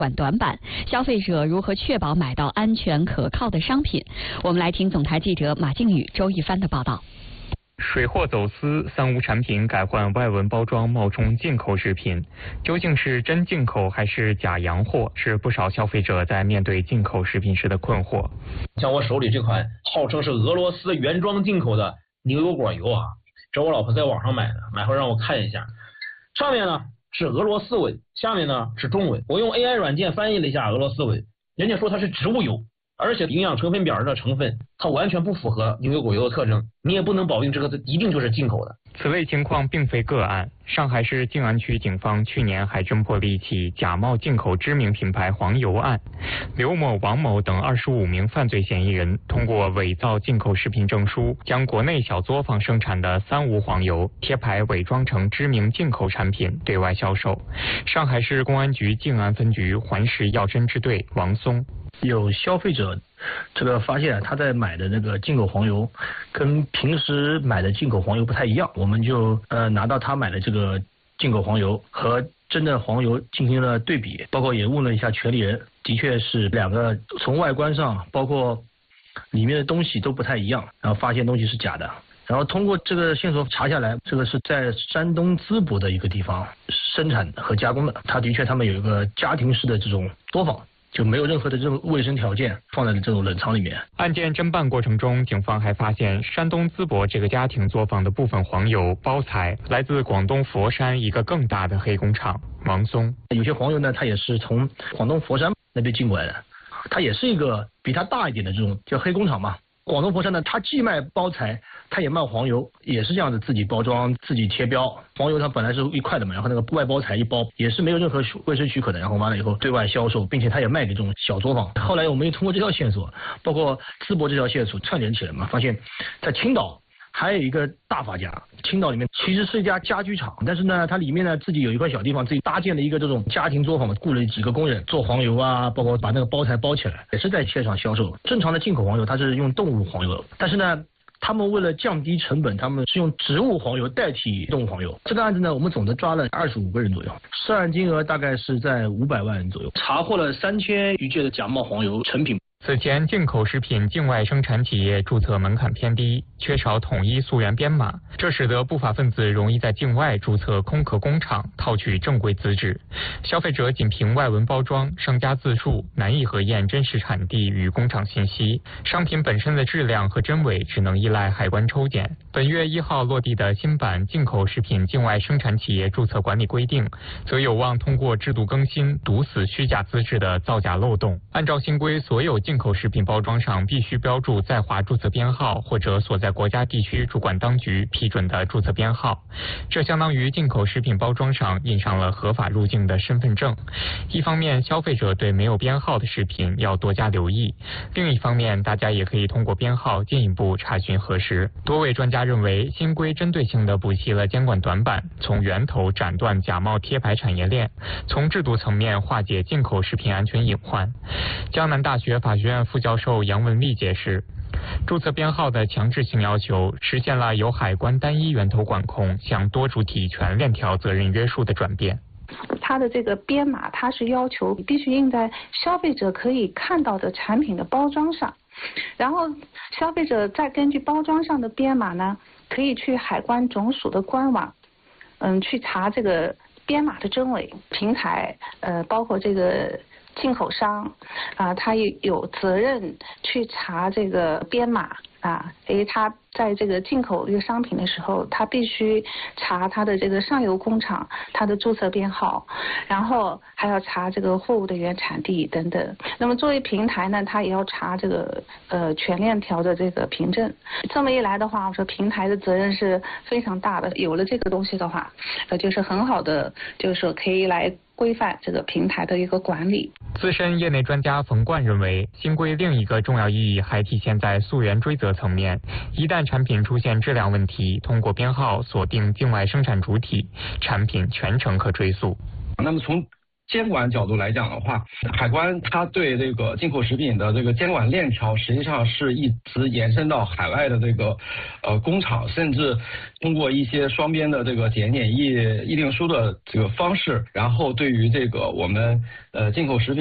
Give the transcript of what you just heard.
管短板，消费者如何确保买到安全可靠的商品？我们来听总台记者马靖宇、周一帆的报道。 水货走私，三无产品改换外文包装冒充进口食品，究竟是真进口还是假洋货，是不少消费者在面对进口食品时的困惑。 像我手里这款号称是俄罗斯原装进口的牛油果油啊，这我老婆在网上买的，买后让我看一下，上面呢是俄罗斯文，下面呢是中文，我用 AI 软件翻译了一下俄罗斯文，人家说它是植物油，而且营养成分表上的成分它完全不符合牛油果油的特征，你也不能保证这个一定就是进口的。 此类情况并非个案，上海市静安区警方去年还侦破了一起假冒进口知名品牌黄油案。刘某、王某等25名犯罪嫌疑人通过伪造进口食品证书，将国内小作坊生产的三无黄油贴牌伪装成知名进口产品对外销售。上海市公安局静安分局环市药侦支队王松。 有消费者发现他在买的那个进口黄油跟平时买的进口黄油不太一样，我们就拿到他买的这个进口黄油和真的黄油进行了对比，包括也问了一下权利人，的确是两个从外观上包括里面的东西都不太一样，然后发现东西是假的。然后通过这个线索查下来，这个是在山东淄博的一个地方生产和加工的，他们有一个家庭式的这种作坊，就没有任何的这种卫生条件，放在这种冷藏里面。 案件侦办过程中，警方还发现山东淄博这个家庭作坊的部分黄油包材来自广东佛山一个更大的黑工厂。王松， 有些黄油呢，它也是从广东佛山那边进过来的，它也是一个比它大一点的这种叫黑工厂嘛。广东佛山呢，它既卖包材，它也卖黄油，也是这样子自己包装、自己贴标。黄油它本来是一块的嘛，然后那个外包材一包也是没有任何卫生许可的，然后完了以后对外销售，并且它也卖给这种小作坊。后来我们又通过这条线索，包括淄博这条线索串联起来嘛，发现在青岛还有一个大发家，青岛里面其实是一家家居厂，但是呢，它里面呢自己有一块小地方，自己搭建了一个这种家庭作坊嘛，雇了几个工人做黄油啊，包括把那个包材包起来，也是在现场销售。正常的进口黄油它是用动物黄油，但是呢，他们为了降低成本，他们是用植物黄油代替动物黄油。这个案子呢，我们总的抓了25个人左右，涉案金额大概是在500万元左右，查获了3000余件的假冒黄油成品。 此前，进口食品境外生产企业注册门槛偏低，缺少统一溯源编码，这使得不法分子容易在境外注册空壳工厂，套取正规资质。消费者仅凭外文包装、商家自述，难以核验真实产地与工厂信息。商品本身的质量和真伪只能依赖海关抽检。本月1号落地的新版《进口食品境外生产企业注册管理规定》，则有望通过制度更新，堵死虚假资质的造假漏洞。按照新规，所有进口食品包装上必须标注在华注册编号或者所在国家地区主管当局批准的注册编号，这相当于进口食品包装上印上了合法入境的身份证。一方面，消费者对没有编号的食品要多加留意；另一方面，大家也可以通过编号进一步查询核实。多位专家认为，新规针对性地补齐了监管短板，从源头斩断假冒贴牌产业链，从制度层面化解进口食品安全隐患。江南大学法学院副教授杨文丽解释，注册编号的强制性要求实现了由海关单一源头管控向多主体全链条责任约束的转变。 它的这个编码，它是要求必须印在消费者可以看到的产品的包装上，然后消费者再根据包装上的编码呢，可以去海关总署的官网，去查这个编码的真伪。平台包括这个进口商他也有责任去查这个编码他在这个进口一个商品的时候，他必须查他的这个上游工厂他的注册编号，然后还要查这个货物的原产地等等。那么作为平台呢，他也要查这个全链条的这个凭证。这么一来的话，我说平台的责任是非常大的。有了这个东西的话，就是很好的，就是说可以来规范这个平台的一个管理。 资深业内专家冯冠认为，新规另一个重要意义还体现在溯源追责层面。一旦产品出现质量问题，通过编号锁定境外生产主体，产品全程可追溯。 那么从监管角度来讲的话，海关它对这个进口食品的这个监管链条，实际上是一直延伸到海外的这个工厂，甚至通过一些双边的这个检验议定书的这个方式，然后对于这个我们进口食品